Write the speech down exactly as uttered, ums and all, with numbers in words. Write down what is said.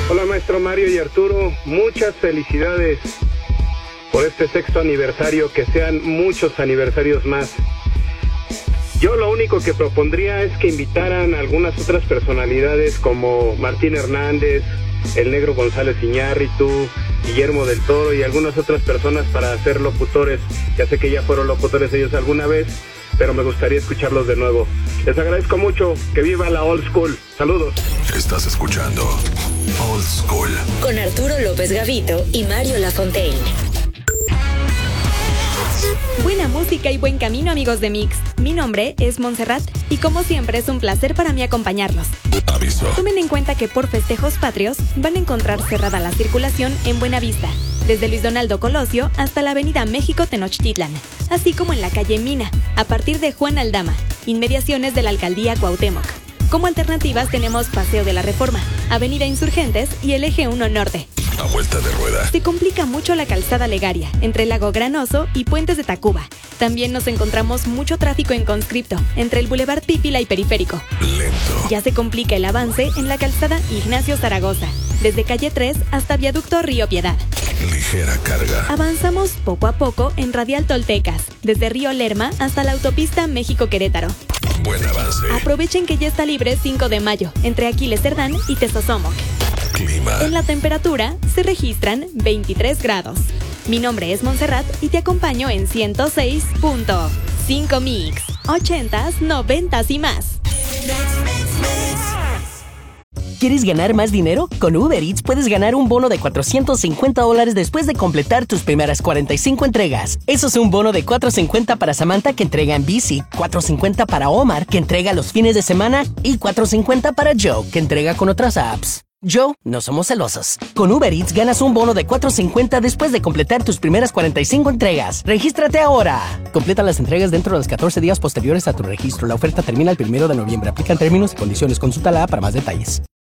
Hola maestro Mario y Arturo, muchas felicidades por este sexto aniversario, que sean muchos aniversarios más. Yo lo único que propondría es que invitaran a algunas otras personalidades como Martín Hernández, el Negro González Iñárritu, Guillermo del Toro y algunas otras personas para ser locutores. Ya sé que ya fueron locutores ellos alguna vez, pero me gustaría escucharlos de nuevo. Les agradezco mucho, que viva la old school. Saludos. Estás escuchando Old School con Arturo López Gavito y Mario Lafontaine. Buena música y buen camino, amigos de Mix. Mi nombre es Montserrat y como siempre es un placer para mí acompañarlos. Aviso. Tomen en cuenta que por festejos patrios van a encontrar cerrada la circulación en Buenavista, desde Luis Donaldo Colosio hasta la avenida México Tenochtitlan, así como en la calle Mina, a partir de Juan Aldama, inmediaciones de la alcaldía Cuauhtémoc. Como alternativas tenemos Paseo de la Reforma, Avenida Insurgentes y el Eje uno Norte. A vuelta de rueda. Se complica mucho la calzada Legaria, entre Lago Granoso y Puentes de Tacuba. También nos encontramos mucho tráfico en Conscripto, entre el Boulevard Pípila y Periférico. Lento. Ya se complica el avance en la calzada Ignacio Zaragoza, desde calle tres hasta Viaducto Río Piedad. Ligera carga. Avanzamos poco a poco en Radial Toltecas, desde Río Lerma hasta la autopista México-Querétaro. Buen avance. Aprovechen que ya está libre cinco de mayo, entre Aquiles Cerdán y Tezosomoc. Clima. En la temperatura se registran veintitrés grados. Mi nombre es Montserrat y te acompaño en ciento seis punto cinco Mix, ochentas, noventas y más. ¿Quieres ganar más dinero? Con Uber Eats puedes ganar un bono de cuatrocientos cincuenta dólares después de completar tus primeras cuarenta y cinco entregas. Eso es un bono de cuatrocientos cincuenta para Samantha, que entrega en bici, cuatrocientos cincuenta para Omar, que entrega los fines de semana, y cuatrocientos cincuenta para Joe, que entrega con otras apps. Joe, no somos celosos. Con Uber Eats ganas un bono de cuatrocientos cincuenta después de completar tus primeras cuarenta y cinco entregas. ¡Regístrate ahora! Completa las entregas dentro de los catorce días posteriores a tu registro. La oferta termina el primero de noviembre. Aplican términos y condiciones. Consulta la app para más detalles.